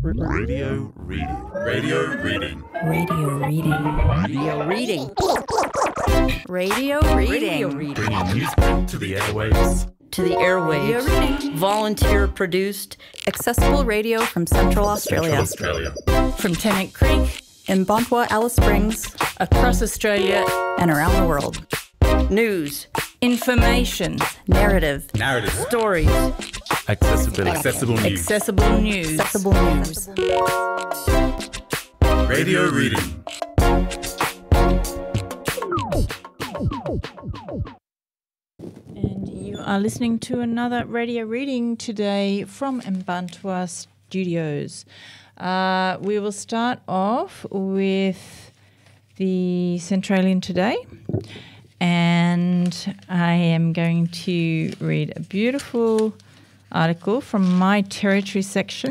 Radio reading. Radio reading. Radio reading. Radio reading. Radio reading. Bringing music to the airwaves. To the airwaves. Volunteer produced accessible radio from Central Australia. From Tennant Creek in Bontwa, Alice Springs, across Australia and around the world. News, information, narrative, stories, accessible news. Radio reading. And you are listening to another radio reading today from Mbantua Studios. We will start off with the Centralian today, and I am going to read a beautiful article from my territory section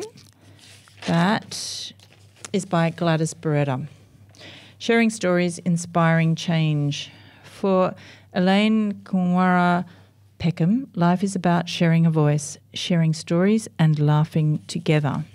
that is by Gladys Beretta. Sharing Stories, Inspiring Change. For Elaine Kunwara Peckham, life is about sharing a voice, sharing stories and laughing together.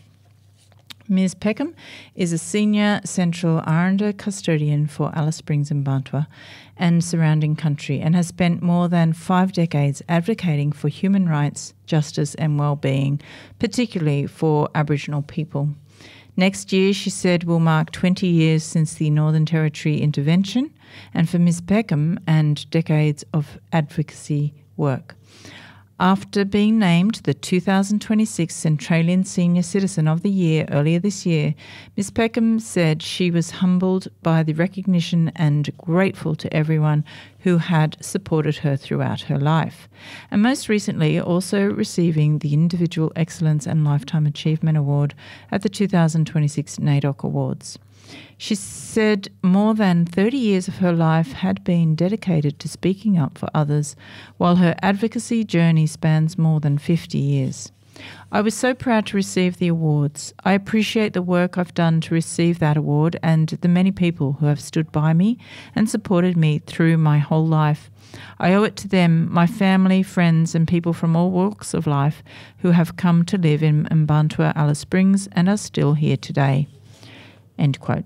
Ms. Peckham is a senior Central Aranda custodian for Alice Springs and Bontwa and surrounding country, and has spent more than 5 decades advocating for human rights, justice and well-being, particularly for Aboriginal people. Next year, she said, will mark 20 years since the Northern Territory intervention, and for Ms. Peckham and decades of advocacy work. After being named the 2026 Centralian Senior Citizen of the Year earlier this year, Ms. Peckham said she was humbled by the recognition and grateful to everyone who had supported her throughout her life, and most recently also receiving the Individual Excellence and Lifetime Achievement Award at the 2026 NAIDOC Awards. She said more than 30 years of her life had been dedicated to speaking up for others, while her advocacy journey spans more than 50 years. I was so proud to receive the awards. I appreciate the work I've done to receive that award and the many people who have stood by me and supported me through my whole life. I owe it to them, my family, friends and people from all walks of life who have come to live in Mbantua, Alice Springs and are still here today. End quote.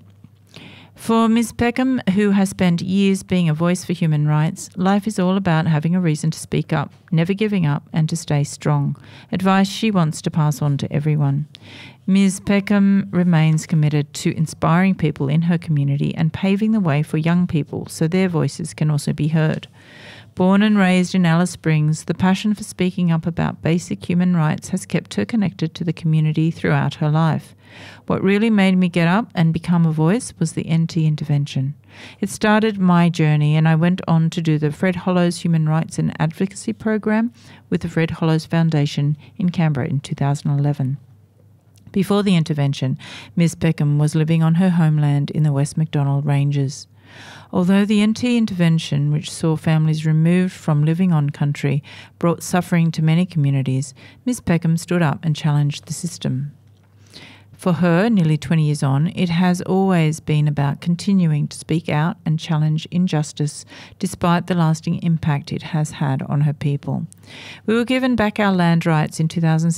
For Ms. Peckham, who has spent years being a voice for human rights, life is all about having a reason to speak up, never giving up and to stay strong, advice she wants to pass on to everyone. Ms. Peckham remains committed to inspiring people in her community and paving the way for young people so their voices can also be heard. Born and raised in Alice Springs, the passion for speaking up about basic human rights has kept her connected to the community throughout her life. What really made me get up and become a voice was the NT intervention. It started my journey, and I went on to do the Fred Hollows Human Rights and Advocacy Program with the Fred Hollows Foundation in Canberra in 2011. Before the intervention, Ms. Peckham was living on her homeland in the West Macdonnell Ranges. Although the NT intervention, which saw families removed from living on country, brought suffering to many communities, Ms. Peckham stood up and challenged the system. For her, nearly 20 years on, it has always been about continuing to speak out and challenge injustice despite the lasting impact it has had on her people. We were given back our land rights in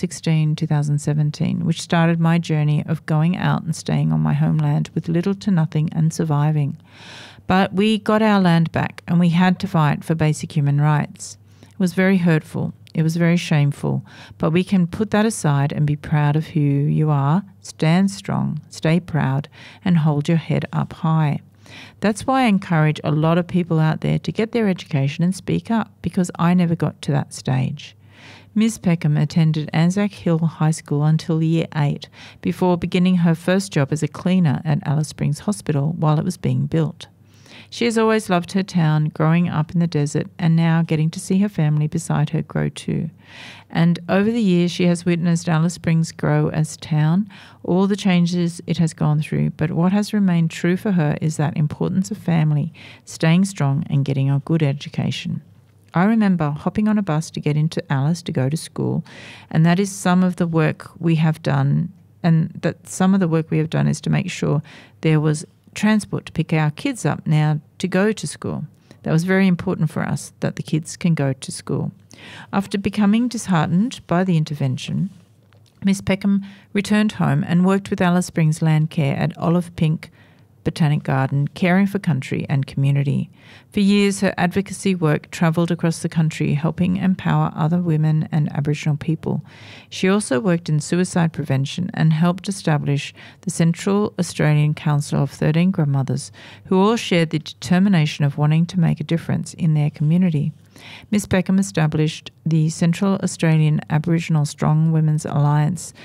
2016-2017, which started my journey of going out and staying on my homeland with little to nothing and surviving. But we got our land back and we had to fight for basic human rights. It was very hurtful. It was very shameful, but we can put that aside and be proud of who you are, stand strong, stay proud, and hold your head up high. That's why I encourage a lot of people out there to get their education and speak up, because I never got to that stage. Ms. Peckham attended Anzac Hill High School until year 8, before beginning her first job as a cleaner at Alice Springs Hospital while it was being built. She has always loved her town, growing up in the desert, and now getting to see her family beside her grow too. And over the years, she has witnessed Alice Springs grow as a town, all the changes it has gone through, but what has remained true for her is that importance of family, staying strong and getting a good education. I remember hopping on a bus to get into Alice to go to school, and that is some of the work we have done, is to make sure there was transport to pick our kids up now to go to school. That was very important for us, that the kids can go to school. After becoming disheartened by the intervention, Miss Peckham returned home and worked with Alice Springs Landcare at Olive Pink Botanic Garden, caring for country and community. For years, her advocacy work travelled across the country, helping empower other women and Aboriginal people. She also worked in suicide prevention and helped establish the Central Australian Council of 13 Grandmothers, who all shared the determination of wanting to make a difference in their community. Miss Peckham established the Central Australian Aboriginal Strong Women's Alliance,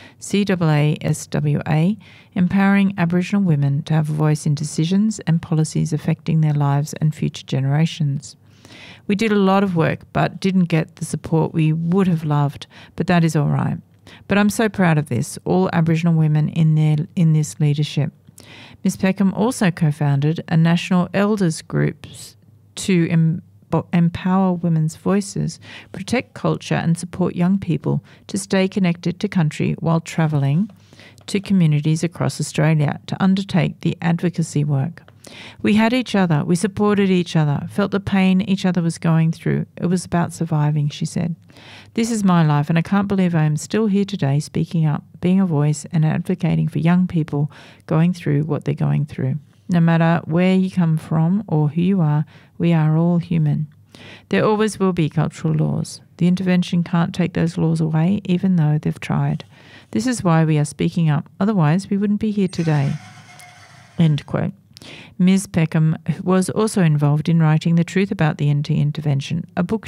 CAASWA, empowering Aboriginal women to have a voice in decisions and policies affecting their lives and future generations. We did a lot of work but didn't get the support we would have loved, but that is all right. But I'm so proud of this, all Aboriginal women in this leadership. Miss Peckham also co-founded a national elders group to empower women's voices, protect culture and support young people to stay connected to country while travelling to communities across Australia to undertake the advocacy work. We had each other, we supported each other, felt the pain each other was going through. It was about surviving, she said. This is my life and I can't believe I am still here today speaking up, being a voice and advocating for young people going through what they're going through. No matter where you come from or who you are, we are all human. There always will be cultural laws. The intervention can't take those laws away, even though they've tried. This is why we are speaking up. Otherwise, we wouldn't be here today. End quote. Ms. Peckham was also involved in writing The Truth About the NT Intervention, a book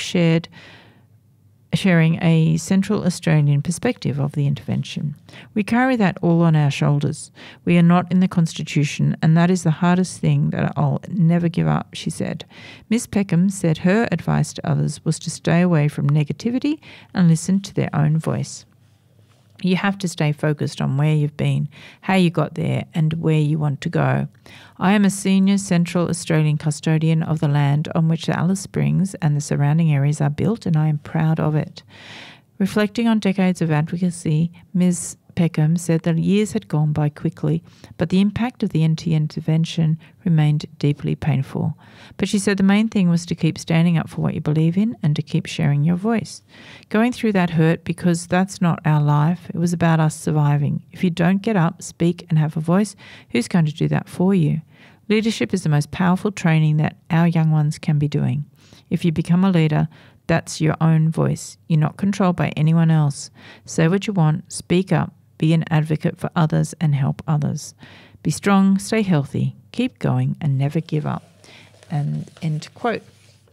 sharing a Central Australian perspective of the intervention. We carry that all on our shoulders. We are not in the Constitution, and that is the hardest thing that I'll never give up, she said. Miss Peckham said her advice to others was to stay away from negativity and listen to their own voice. You have to stay focused on where you've been, how you got there, and where you want to go. I am a senior Central Australian custodian of the land on which the Alice Springs and the surrounding areas are built, and I am proud of it. Reflecting on decades of advocacy, Ms. Peckham said that years had gone by quickly, but the impact of the NT intervention remained deeply painful. But she said the main thing was to keep standing up for what you believe in and to keep sharing your voice. Going through that hurt because that's not our life. It was about us surviving. If you don't get up, speak and have a voice, who's going to do that for you? Leadership is the most powerful training that our young ones can be doing. If you become a leader, that's your own voice. You're not controlled by anyone else. Say what you want, speak up, be an advocate for others and help others. Be strong, stay healthy, keep going and never give up. And end quote.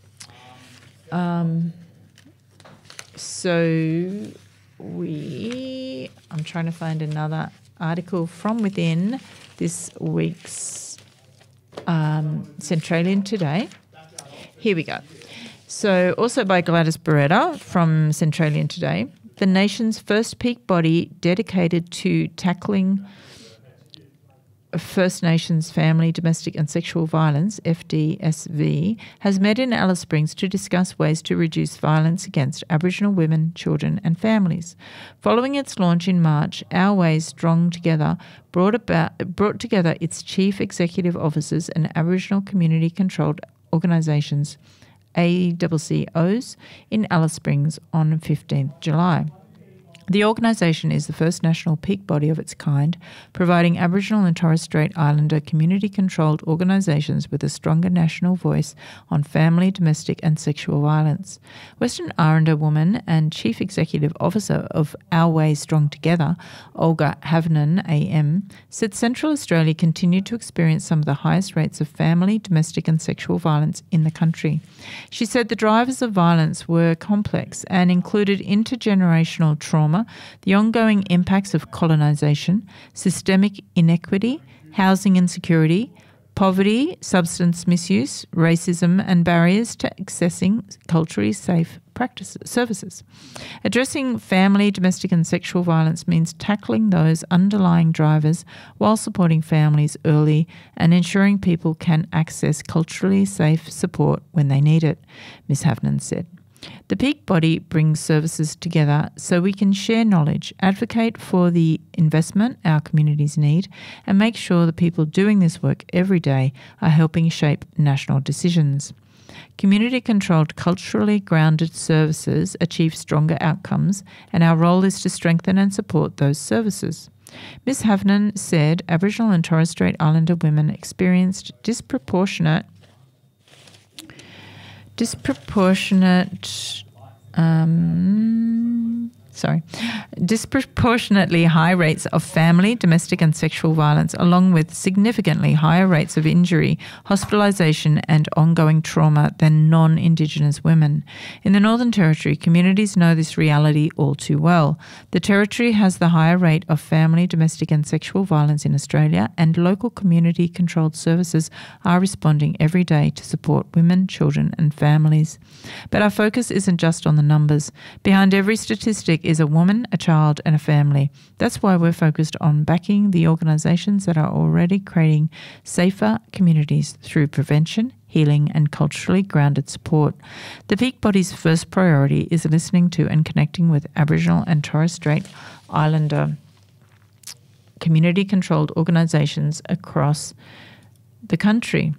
I'm trying to find another article from within this week's Centralian Today. Here we go. So also by Gladys Beretta from Centralian Today. The nation's first peak body dedicated to tackling First Nations family, domestic and sexual violence, FDSV, has met in Alice Springs to discuss ways to reduce violence against Aboriginal women, children and families. Following its launch in March, Our Way Strong Together brought together its chief executive officers and Aboriginal community-controlled organisations, ACCOs, in Alice Springs on 15th July. The organisation is the first national peak body of its kind, providing Aboriginal and Torres Strait Islander community-controlled organisations with a stronger national voice on family, domestic and sexual violence. Western Islander woman and Chief Executive Officer of Our Way Strong Together, Olga Havnen AM, said Central Australia continued to experience some of the highest rates of family, domestic and sexual violence in the country. She said the drivers of violence were complex and included intergenerational trauma, the ongoing impacts of colonisation, systemic inequity, housing insecurity, poverty, substance misuse, racism and barriers to accessing culturally safe services. Addressing family, domestic and sexual violence means tackling those underlying drivers while supporting families early and ensuring people can access culturally safe support when they need it, Ms. Havnen said. The peak body brings services together so we can share knowledge, advocate for the investment our communities need, and make sure the people doing this work every day are helping shape national decisions. Community-controlled, culturally grounded services achieve stronger outcomes, and our role is to strengthen and support those services. Ms. Havnan said Aboriginal and Torres Strait Islander women experienced disproportionately high rates of family, domestic and sexual violence, along with significantly higher rates of injury, hospitalisation and ongoing trauma than non-Indigenous women. In the Northern Territory, communities know this reality all too well. The Territory has the higher rate of family, domestic and sexual violence in Australia, and local community-controlled services are responding every day to support women, children and families. But our focus isn't just on the numbers. Behind every statistic is a woman, a child and a family. That's why we're focused on backing the organisations that are already creating safer communities through prevention, healing and culturally grounded support. The Peak Body's first priority is listening to and connecting with Aboriginal and Torres Strait Islander community-controlled organisations across the country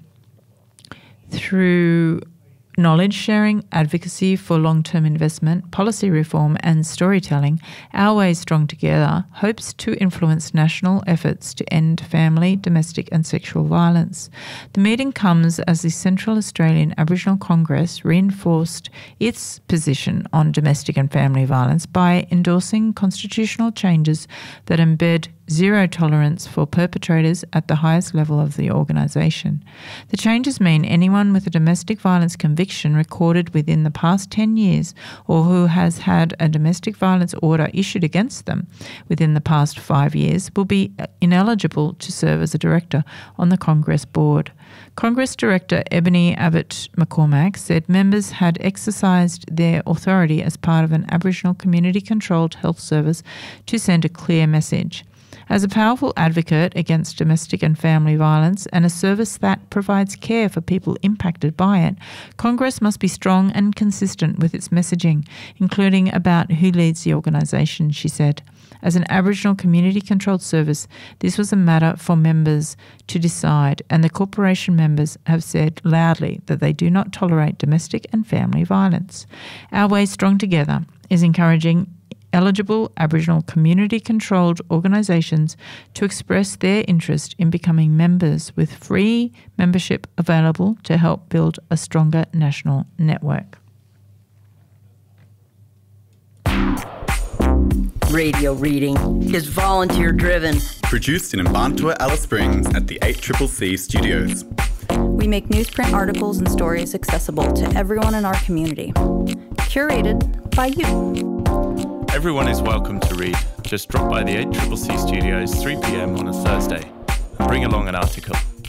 through knowledge sharing, advocacy for long-term investment, policy reform and storytelling. Our Way Strong Together hopes to influence national efforts to end family, domestic and sexual violence. The meeting comes as the Central Australian Aboriginal Congress reinforced its position on domestic and family violence by endorsing constitutional changes that embed zero tolerance for perpetrators at the highest level of the organisation. The changes mean anyone with a domestic violence conviction recorded within the past 10 years or who has had a domestic violence order issued against them within the past 5 years will be ineligible to serve as a director on the Congress board. Congress Director Ebony Abbott McCormack said members had exercised their authority as part of an Aboriginal community-controlled health service to send a clear message. As a powerful advocate against domestic and family violence and a service that provides care for people impacted by it, Congress must be strong and consistent with its messaging, including about who leads the organisation, she said. As an Aboriginal community-controlled service, this was a matter for members to decide, and the corporation members have said loudly that they do not tolerate domestic and family violence. Our Way Strong Together is encouraging eligible Aboriginal community-controlled organisations to express their interest in becoming members, with free membership available to help build a stronger national network. Radio Reading is volunteer-driven. Produced in Mbantua, Alice Springs at the 8CCC studios. We make newsprint articles and stories accessible to everyone in our community. Curated by you. Everyone is welcome to read. Just drop by the 8CCC studios 3 p.m. on a Thursday and bring along an article.